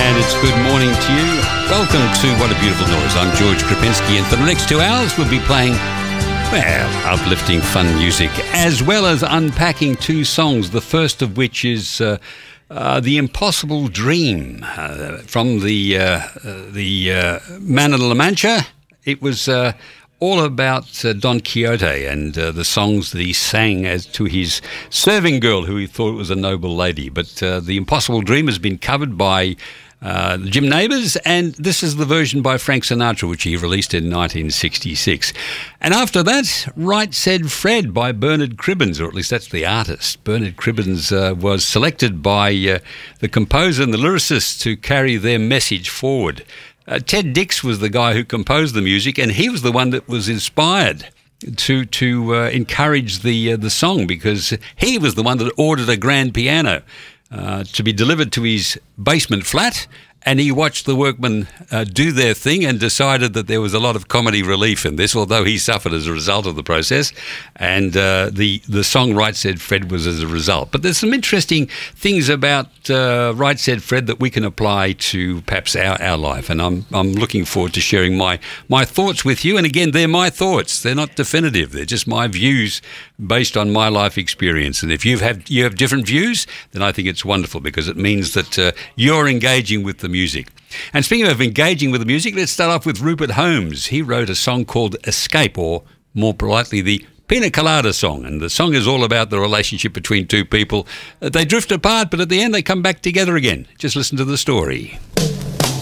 And it's good morning to you. Welcome to What a Beautiful Noise. I'm George Krapinski, and for the next 2 hours we'll be playing, well, uplifting fun music, as well as unpacking two songs, the first of which is The Impossible Dream from the Man of La Mancha. It was all about Don Quixote and the songs that he sang as to his serving girl, who he thought was a noble lady. But The Impossible Dream has been covered by Jim Nabors, and this is the version by Frank Sinatra, which he released in 1966. And after that, Right Said Fred by Bernard Cribbins, or at least that's the artist. Bernard Cribbins was selected by the composer and the lyricist to carry their message forward. Ted Dix was the guy who composed the music, and he was the one that was inspired to encourage the song, because he was the one that ordered a grand piano to be delivered to his basement flat, and he watched the workmen do their thing and decided that there was a lot of comedy relief in this, although he suffered as a result of the process. And the song Right Said Fred was as a result. But there's some interesting things about Right Said Fred that we can apply to perhaps our life. And I'm looking forward to sharing my thoughts with you. And again, they're my thoughts. They're not definitive. They're just my views based on my life experience. And if you have different views, then I think it's wonderful, because it means that you're engaging with the music. And speaking of engaging with the music, let's start off with Rupert Holmes. He wrote a song called Escape, or more politely, the Pina Colada song. And the song is all about the relationship between two people. They drift apart, but at the end they come back together again. Just listen to the story.